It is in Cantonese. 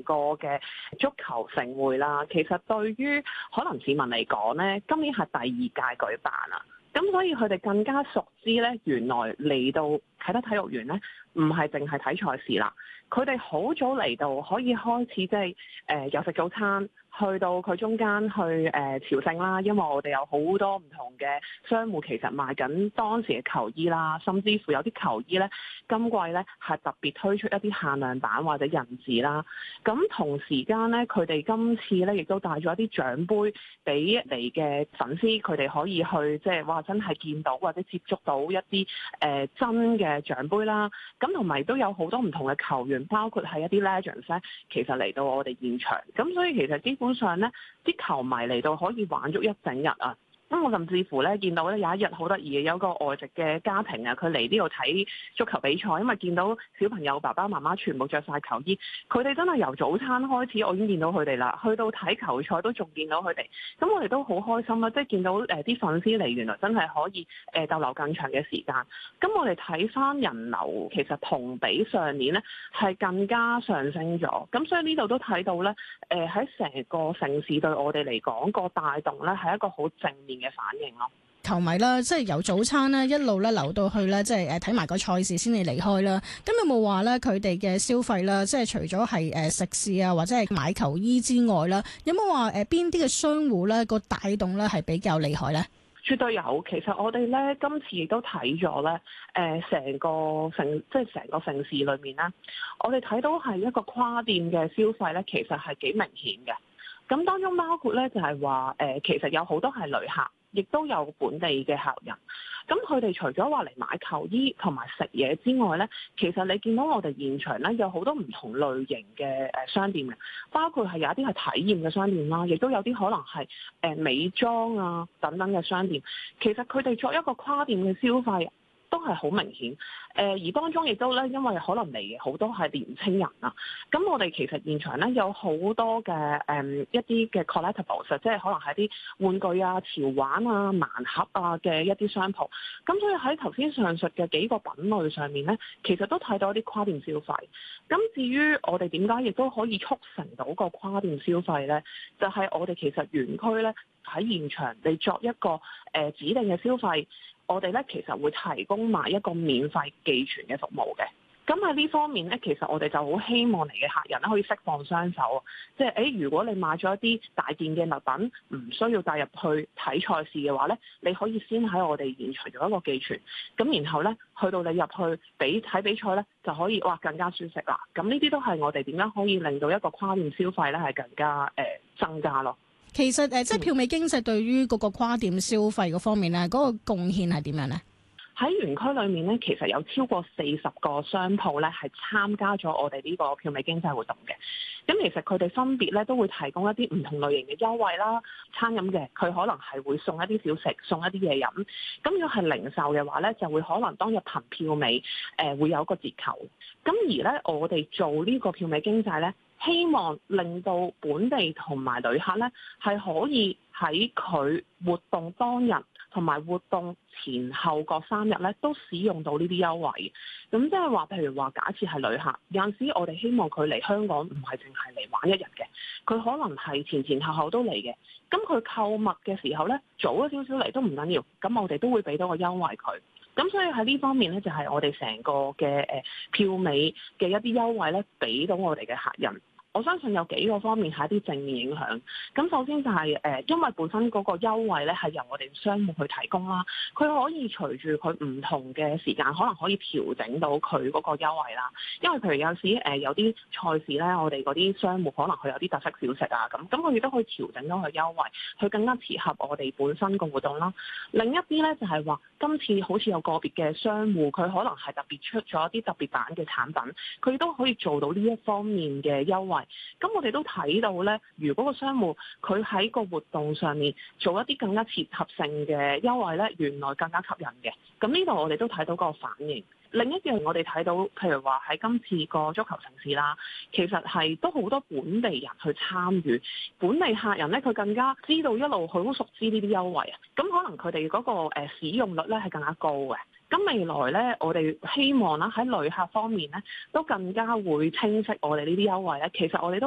個嘅足球盛會啦，其實對於可能市民嚟講咧，今年係第二屆舉辦啊。咁所以佢哋更加熟知咧，原來嚟到啟德體育園咧，唔係淨係睇賽事啦。佢哋好早嚟到，可以開始即係有食早餐，去到佢中間去朝聖啦。因為我哋有好多唔同嘅商戶其實賣緊當時嘅球衣啦，甚至乎有啲球衣咧，今季咧係特別推出一啲限量版或者印字啦。咁同時間咧，佢哋今次咧亦都帶咗一啲獎杯俾嚟嘅粉絲，佢哋可以去即係話真係見到或者接觸到一啲真嘅獎杯啦。咁同埋都有好多唔同嘅球員，包括係一啲 legends 咧，其實嚟到我哋現場。咁所以其實基本上咧，啲球迷嚟到可以玩足一整日啊！咁我甚至乎咧見到咧有一日好得意嘅，有個外籍嘅家庭啊，佢嚟呢度睇足球比賽，因為見到小朋友爸爸媽媽全部着晒球衣，佢哋真係由早餐開始我已經見到佢哋啦，去到睇球賽都仲見到佢哋，咁我哋都好開心啦，即係見到啲粉絲嚟原來真係可以逗留更長嘅時間。咁我哋睇翻人流，其實同比上年咧係更加上升咗，咁所以呢度都睇到咧喺成個城市對我哋嚟講個帶動咧係一個好正面嘅反應咯。 球迷啦，即係由早餐咧一路咧留到去咧，即係睇埋個賽事先至離開啦。咁有冇話咧佢哋嘅消費啦，即係除咗係食肆啊或者係買球衣之外啦，有冇話邊啲嘅商戶咧個帶動咧係比較厲害咧？ 絕對有，其實我哋咧今次亦都睇咗咧，成個城市裏面咧，我哋睇到係一個跨店嘅消費咧，其實係幾明顯嘅。咁當中包括咧就係話其實有好多係旅客，亦都有本地嘅客人。咁佢哋除咗話嚟買球衣同埋食嘢之外咧，其實你見到我哋現場咧有好多唔同類型嘅商店嘅，包括係有一啲係體驗嘅商店啦，亦都有啲可能係美妝啊等等嘅商店。其實佢哋作一個跨店嘅消費都係好明顯，而當中亦都咧，因為可能嚟嘅好多係年青人啊，咁我哋其實現場咧有好多嘅一啲嘅 collectibles， 即係可能係啲玩具啊、潮玩啊、盲盒啊嘅一啲商鋪，咁所以喺頭先上述嘅幾個品類上面咧，其實都睇到一啲跨店消費。咁至於我哋點解亦都可以促成到個跨店消費咧，就係我哋其實園區咧喺現場你作一個指定嘅消費。我哋咧其實會提供埋一個免費寄存嘅服務嘅，咁喺呢方面咧，其實我哋就好希望嚟嘅客人咧可以釋放雙手，即係如果你買咗一啲大件嘅物品，唔需要帶入去睇賽事嘅話咧，你可以先喺我哋現場做一個寄存，咁然後咧去到你入去睇比賽咧就可以更加舒適啦。咁呢啲都係我哋點樣可以令到一個跨店消費咧係更加增加咯。 其實即係票美經濟對於嗰個跨店消費嗰方面咧，嗰個貢獻係點樣咧？ 喺園區裏面咧，其實有超過40個商鋪咧係參加咗我哋呢個票美經濟活動嘅。咁其實佢哋分別咧都會提供一啲唔同類型嘅優惠啦。餐飲嘅佢可能係會送一啲小食，送一啲嘢飲。咁如果係零售嘅話咧，就會可能當日憑票美會有一個折扣。咁而咧我哋做呢個票美經濟咧，希望令到本地同埋旅客咧係可以喺佢活動當日同埋活動前後各3日咧都使用到呢啲優惠。咁即係話，譬如話假設係旅客，有陣時我哋希望佢嚟香港唔係淨係嚟玩一日嘅，佢可能係前後都嚟嘅。咁佢購物嘅時候咧，早咗少少嚟都唔緊要，咁我哋都會俾到個優惠佢。咁所以喺呢方面咧，就係我哋成個嘅票美嘅一啲優惠咧，俾到我哋嘅客人。我相信有幾個方面係一啲正面影響。咁首先就係因為本身嗰個優惠咧係由我哋商戶去提供啦，佢可以隨住佢唔同嘅時間，可能可以調整到佢嗰個優惠啦。因為譬如有時有啲賽事咧，我哋嗰啲商戶可能佢有啲特色小食啊，咁佢亦都可以調整到佢優惠，去更加切合我哋本身個活動啦。另一啲咧就係話，今次好似有個別嘅商戶，佢可能係特別出咗一啲特別版嘅產品，佢都可以做到呢一方面嘅優惠。咁我哋都睇到咧，如果個商戶佢喺個活動上面做一啲更加切合性嘅優惠咧，原來更加吸引嘅。咁呢度我哋都睇到個反應。另一樣我哋睇到，譬如話喺今次個足球城市啦，其實係都好多本地人去參與，本地客人咧佢更加知道一路好熟知呢啲優惠啊，咁可能佢哋嗰個使用率咧係更加高嘅。咁未來咧，我哋希望啦喺旅客方面咧，都更加會清晰我哋呢啲優惠咧。其實我哋都